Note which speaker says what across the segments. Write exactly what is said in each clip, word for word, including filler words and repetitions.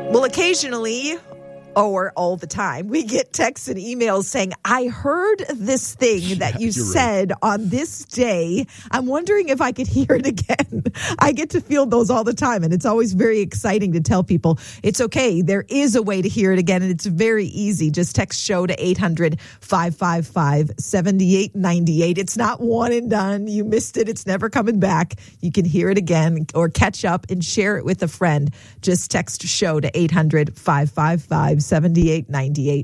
Speaker 1: Well, occasionally, or all the time, we get texts and emails saying, I heard this thing that
Speaker 2: Yeah,
Speaker 1: you
Speaker 2: you're
Speaker 1: said
Speaker 2: right.
Speaker 1: on this day. I'm wondering if I could hear it again. I get to field those all the time, and it's always very exciting to tell people it's okay. There is a way to hear it again, and it's very easy. Just text SHOW to eight hundred, five five five, seven eight nine eight. It's not one and done. You missed it. It's never coming back. You can hear it again or catch up and share it with a friend. Just text SHOW to eight hundred, five five five, seven eight nine eight.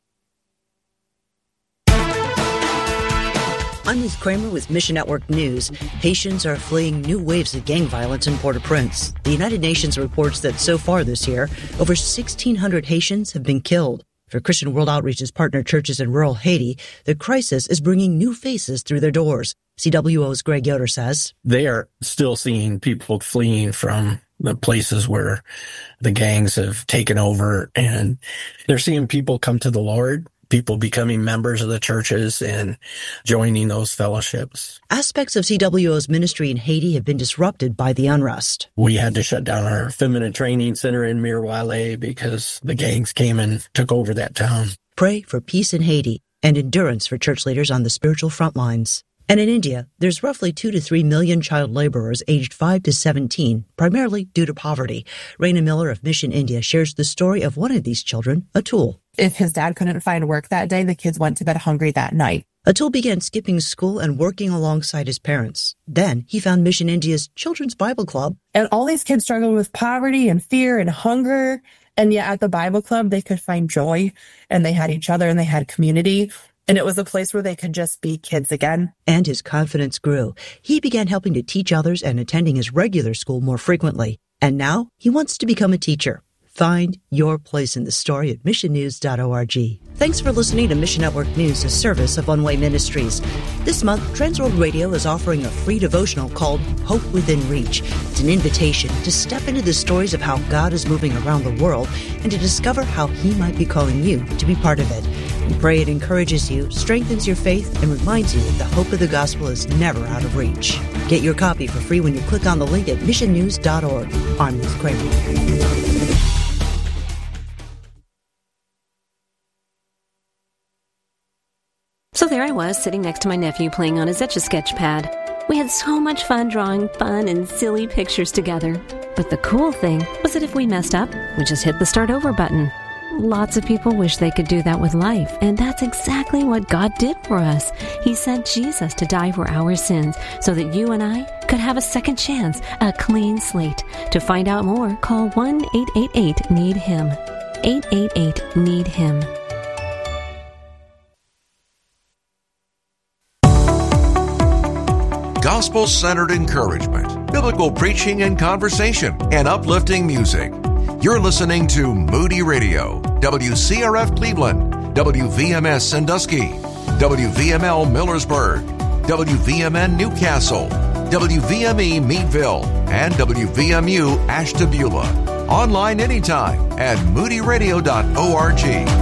Speaker 3: I'm Ruth Kramer with Mission Network News. Haitians are fleeing new waves of gang violence in Port-au-Prince. The United Nations reports that so far this year, over sixteen hundred Haitians have been killed. For Christian World Outreach's partner churches in rural Haiti, the crisis is bringing new faces through their doors. C W O's Greg Yoder says,
Speaker 4: They are still seeing people fleeing from the places where the gangs have taken over, and they're seeing people come to the Lord, people becoming members of the churches and joining those fellowships.
Speaker 3: Aspects of C W O's ministry in Haiti have been disrupted by the unrest.
Speaker 4: We had to shut down our feminine training center in Mirwale because the gangs came and took over that town.
Speaker 3: Pray for peace in Haiti and endurance for church leaders on the spiritual front lines. And in India, there's roughly two to three million child laborers aged five to seventeen, primarily due to poverty. Raina Miller of Mission India shares the story of one of these children, Atul.
Speaker 5: If his dad couldn't find work that day, the kids went to bed hungry that night.
Speaker 3: Atul began skipping school and working alongside his parents. Then he found Mission India's Children's Bible Club.
Speaker 5: And all these kids struggled with poverty and fear and hunger. And yet at the Bible Club, they could find joy, and they had each other and they had community. And it was a place where they could just be kids again.
Speaker 3: And his confidence grew. He began helping to teach others and attending his regular school more frequently. And now he wants to become a teacher. Find your place in the story at mission news dot org. Thanks for listening to Mission Network News, a service of One Way Ministries. This month, Transworld Radio is offering a free devotional called Hope Within Reach. It's an invitation to step into the stories of how God is moving around the world and to discover how He might be calling you to be part of it. We pray it encourages you, strengthens your faith, and reminds you that the hope of the gospel is never out of reach. Get your copy for free when you click on the link at mission news dot org. I'm Ruth Kramer.
Speaker 6: So there I was, sitting next to my nephew playing on his Etch-a-Sketch pad. We had so much fun drawing fun and silly pictures together. But the cool thing was that if we messed up, we just hit the start over button. Lots of people wish they could do that with life, and that's exactly what God did for us. He sent Jesus to die for our sins so that you and I could have a second chance, a clean slate. To find out more, call one eight eight eight need him. eight eight eight need him.
Speaker 7: Gospel-centered encouragement, biblical preaching and conversation, and uplifting music. You're listening to Moody Radio, W C R F Cleveland, W V M S Sandusky, W V M L Millersburg, W V M N Newcastle, W V M E Meadville, and W V M U Ashtabula. Online anytime at moody radio dot org.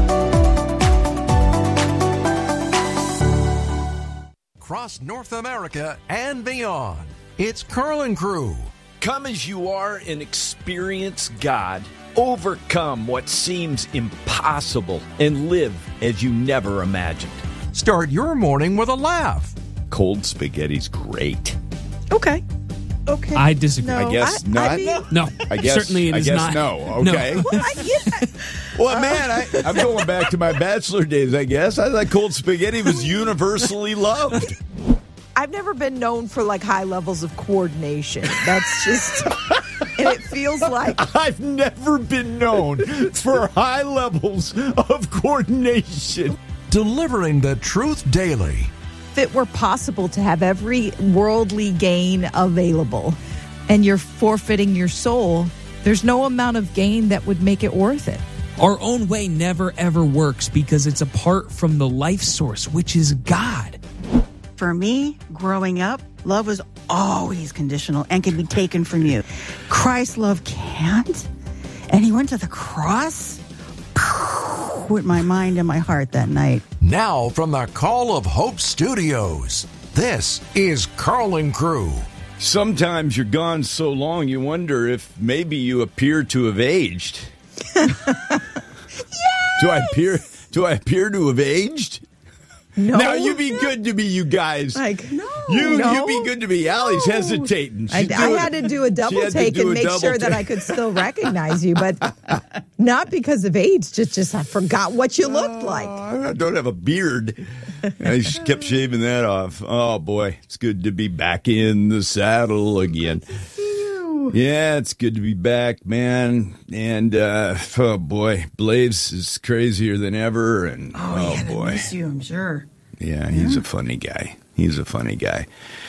Speaker 7: Across North America and beyond, it's Carl and Crew.
Speaker 2: Come as you are and experience God. Overcome what seems impossible and live as you never imagined.
Speaker 7: Start your morning with a laugh.
Speaker 2: Cold spaghetti's great.
Speaker 1: Okay. Okay.
Speaker 8: I disagree.
Speaker 1: No,
Speaker 8: I guess
Speaker 1: I,
Speaker 8: not.
Speaker 1: I mean,
Speaker 8: No.
Speaker 9: I guess,
Speaker 8: Certainly it
Speaker 9: I
Speaker 8: is
Speaker 9: guess
Speaker 8: not.
Speaker 9: no. Okay.
Speaker 8: No.
Speaker 1: well, I, yeah.
Speaker 9: Well, man, I, I'm going back to my bachelor days, I guess. I thought cold spaghetti was universally loved.
Speaker 1: I've never been known for like high levels of coordination. That's just, and it feels like
Speaker 9: I've never been known for high levels of coordination.
Speaker 7: Delivering the truth daily.
Speaker 1: if it were possible to have every worldly gain available and you're forfeiting your soul, there's no amount of gain that would make it worth it.
Speaker 8: Our own way never, ever works because it's apart from the life source, which is God.
Speaker 10: For me, growing up, love was always conditional and can be taken from you. Christ's love can't. And he went to the cross with my mind and my heart that night.
Speaker 7: Now from the Call of Hope Studios, this is Carl and Crew.
Speaker 9: Sometimes you're gone so long you wonder if maybe you appear to have aged. Do I appear? Do I appear to have aged?
Speaker 1: No.
Speaker 9: Now you be good to me, you guys.
Speaker 1: Like, no.
Speaker 9: You
Speaker 1: no,
Speaker 9: you be good to me. Allie's
Speaker 1: no.
Speaker 9: hesitating.
Speaker 1: I,
Speaker 9: She's
Speaker 1: I
Speaker 9: doing-
Speaker 1: had to do a
Speaker 9: she
Speaker 1: double
Speaker 9: had to
Speaker 1: take
Speaker 9: do
Speaker 1: and
Speaker 9: a
Speaker 1: make
Speaker 9: double
Speaker 1: sure that
Speaker 9: take.
Speaker 1: I could still recognize you, but not because of age. Just, just I forgot what you looked like.
Speaker 9: I don't have a beard. I just kept shaving that off. Oh, boy. It's good to be back in the saddle again. Yeah, it's good to be back, man. And, uh, oh, boy, Blaze is crazier than ever. And,
Speaker 10: Oh,
Speaker 9: oh,
Speaker 10: yeah, they
Speaker 9: boy.
Speaker 10: miss you, I'm sure.
Speaker 9: Yeah, he's a funny guy. He's a funny guy.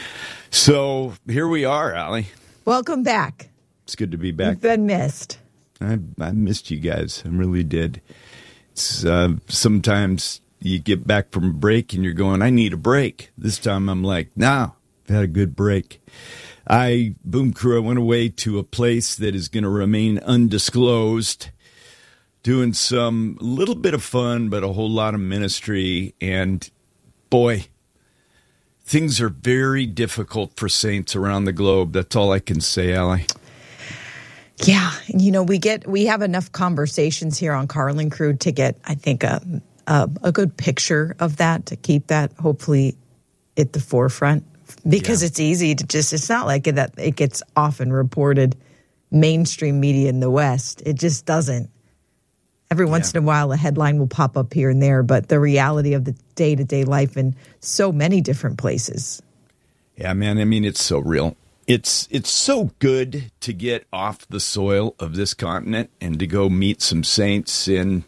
Speaker 9: So here we are, Allie.
Speaker 1: Welcome back.
Speaker 9: It's good to be back.
Speaker 1: You've been missed.
Speaker 9: I, I missed you guys. I really did. It's, uh, sometimes you get back from a break and you're going, I need a break. This time I'm like, nah, I've had a good break. I, Boom Crew, I went away to a place that is going to remain undisclosed, doing some little bit of fun, but a whole lot of ministry. And boy, things are very difficult for saints around the globe. That's all I can say, Allie.
Speaker 1: Yeah, you know, we get we have enough conversations here on Carlin Crew to get, I think, a, a a good picture of that, to keep that hopefully at the forefront, because
Speaker 9: Yeah.
Speaker 1: it's easy to just, it's not like that it gets often reported mainstream media in the West. It just doesn't. Every once
Speaker 9: Yeah.
Speaker 1: in a while, a headline will pop up here and there, but the reality of the day-to-day life in so many different places.
Speaker 9: Yeah, man. I mean, it's so real. It's it's so good to get off the soil of this continent and to go meet some saints in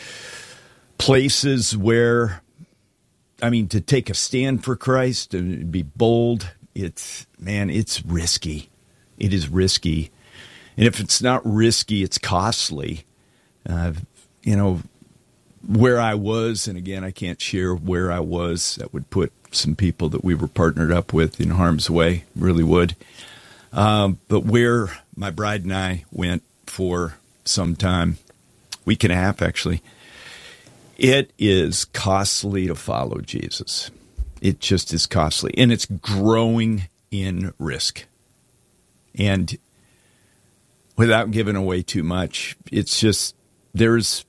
Speaker 9: places where, I mean, to take a stand for Christ and be bold. It's, man, it's risky. It is risky. And if it's not risky, it's costly. Uh, you know, where I was, and again, I can't share where I was. That would put some people that we were partnered up with in harm's way, really would. Um, but where my bride and I went for some time, week and a half actually, it is costly to follow Jesus. It just is costly, and it's growing in risk. And without giving away too much, it's just there's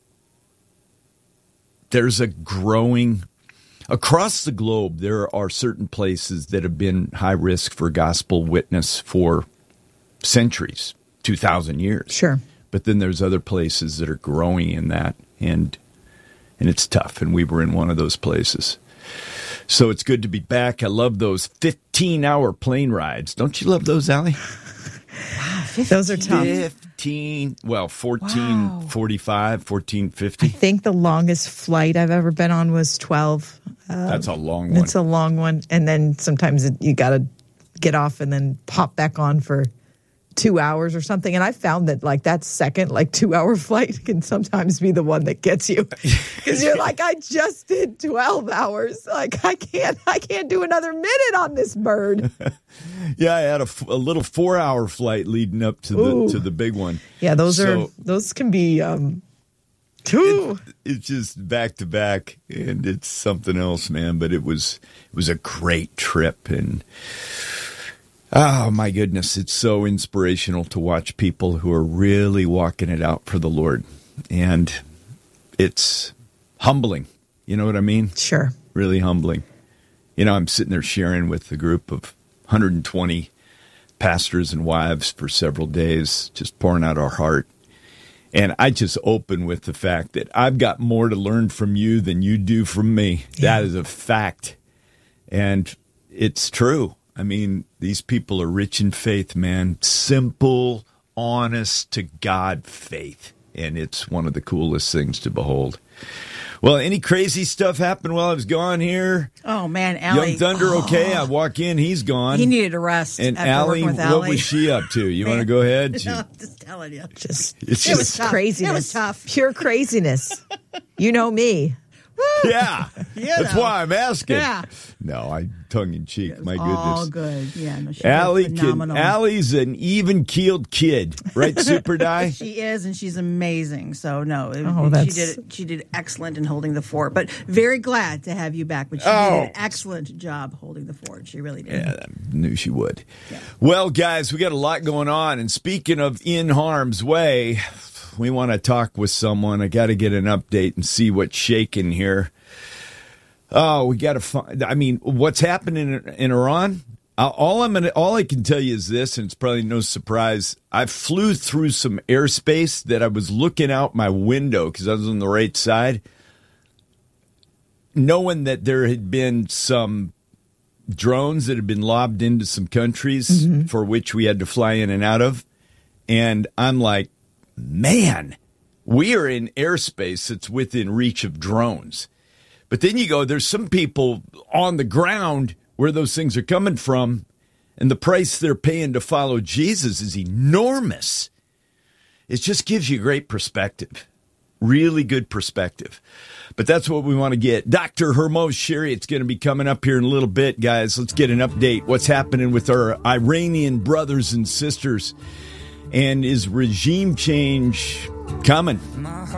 Speaker 9: there's a growing across the globe. There are certain places that have been high risk for gospel witness for centuries, two thousand years.
Speaker 1: Sure.
Speaker 9: But then there's other places that are growing in that, and and it's tough. And we were in one of those places. So it's good to be back. I love those fifteen-hour plane rides. Don't you love those, Allie?
Speaker 1: Those are tough.
Speaker 9: fifteen, well, fourteen
Speaker 1: Wow.
Speaker 9: forty-five, fourteen
Speaker 1: I
Speaker 9: fifty.
Speaker 1: think the longest flight I've ever been on was twelve. Uh,
Speaker 9: That's a long one.
Speaker 1: It's a long one. And then sometimes it, you got to get off and then pop back on for two hours or something. And I found that like that second, like two hour flight can sometimes be the one that gets you, because you're like, I just did twelve hours. Like I can't, I can't do another minute on this bird.
Speaker 9: Yeah, I had a, f- a little four-hour flight leading up to the
Speaker 1: Ooh.
Speaker 9: to the big one.
Speaker 1: Yeah, those
Speaker 9: So-
Speaker 1: are, those can be, um, two.
Speaker 9: It, it's just back to back, and it's something else, man. But it was it was a great trip, and oh my goodness, it's so inspirational to watch people who are really walking it out for the Lord, and it's humbling. You know what I mean?
Speaker 1: Sure.
Speaker 9: Really humbling. You know, I'm sitting there sharing with a group of one hundred twenty pastors and wives for several days, just pouring out our heart. And I just open with the fact that I've got more to learn from you than you do from me.
Speaker 1: Yeah.
Speaker 9: That is a fact. And it's true. I mean, these people are rich in faith, man. Simple, honest to God faith. And it's one of the coolest things to behold. Well, any crazy stuff happened while I was gone here?
Speaker 10: Oh, man, Allie.
Speaker 9: Young Thunder,
Speaker 10: oh,
Speaker 9: okay. I walk in, he's gone.
Speaker 10: He needed a rest.
Speaker 9: And
Speaker 10: after
Speaker 9: Allie,
Speaker 10: working with
Speaker 9: what
Speaker 10: Allie.
Speaker 9: was she up to? You want to go ahead? She-
Speaker 10: No, I'm just telling you.
Speaker 1: Just,
Speaker 9: It's
Speaker 10: It was
Speaker 9: just
Speaker 10: tough.
Speaker 1: craziness.
Speaker 10: It was tough.
Speaker 1: Pure craziness. You know me.
Speaker 9: yeah. That's
Speaker 10: know.
Speaker 9: why I'm asking.
Speaker 10: Yeah.
Speaker 9: No, I tongue in cheek. My
Speaker 10: All
Speaker 9: goodness.
Speaker 10: good. Yeah, no, she
Speaker 9: Allie
Speaker 10: was
Speaker 9: can,
Speaker 10: phenomenal.
Speaker 9: Allie's an even keeled kid, right? Super Die.
Speaker 10: She is, and she's amazing. So no, it-
Speaker 1: Oh,
Speaker 10: she
Speaker 1: that's-
Speaker 10: did she did excellent in holding the fort. But very glad to have you back. But she
Speaker 9: Oh.
Speaker 10: did an excellent job holding the fort. She really did.
Speaker 9: Yeah, I knew she would. Well, guys, we got a lot going on. And speaking of in harm's way, we want to talk with someone. I got to get an update and see what's shaking here. Oh, we got to find. I mean, what's happening in, in Iran? Uh, all I'm gonna, all I can tell you is this, and it's probably no surprise. I flew through some airspace that I was looking out my window because I was on the right side, knowing that there had been some drones that had been lobbed into some countries mm-hmm. for which we had to fly in and out of. And I'm like, man, we are in airspace that's within reach of drones. But then you go, there's some people on the ground where those things are coming from, and the price they're paying to follow Jesus is enormous. It just gives you great perspective, really good perspective. But that's what we want to get. Doctor Hormoz Shariat's going to be coming up here in a little bit, guys. Let's get an update. What's happening with our Iranian brothers and sisters? And is regime change coming?